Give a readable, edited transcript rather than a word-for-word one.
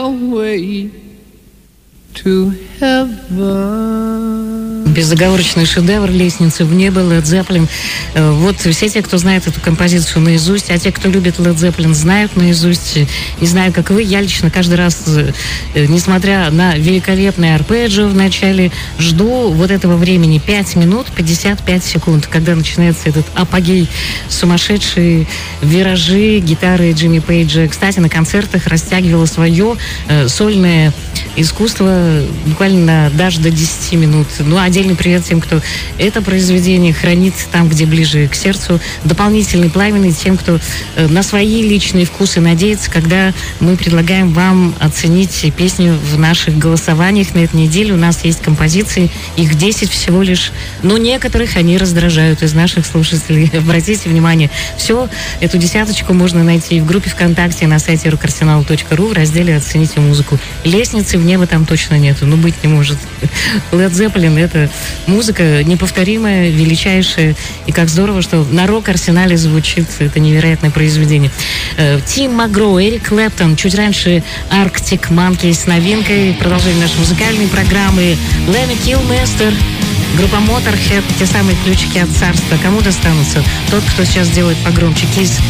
way to heaven. Безоговорочный шедевр «Лестница в небо», Led Zeppelin. Вот все те, кто знает эту композицию наизусть, а те, кто любит Led Zeppelin, знают наизусть. Не знаю, как вы, я лично каждый раз, несмотря на великолепное арпеджио в начале, жду вот этого времени 5 минут 55 секунд, когда начинается этот апогей, сумасшедшие виражи гитары Джимми Пейджа. Кстати, на концертах растягивала свое сольное искусство буквально даже до 10 минут. Ну, отдельный привет тем, кто это произведение хранит там, где ближе к сердцу. Дополнительный пламенный тем, кто на свои личные вкусы надеется, когда мы предлагаем вам оценить песню в наших голосованиях. На этой неделе у нас есть композиции, их 10 всего лишь, но некоторых они раздражают из наших слушателей. Обратите внимание, все, эту десяточку можно найти в группе ВКонтакте на сайте rockarsenal.ru в разделе «Оцените музыку». «Лестницы в небо» там точно нету, ну быть не может. Led Zeppelin — это музыка неповторимая, величайшая, и как здорово, что на рок-арсенале звучит это невероятное произведение. Тим Макгроу, Эрик Клэптон, чуть раньше Arctic Monkeys с новинкой, продолжение нашей музыкальной программы. Лэмми Килмистер, группа Motorhead, те самые ключики от царства. Кому достанутся? Тот, кто сейчас делает погромче. Kiss.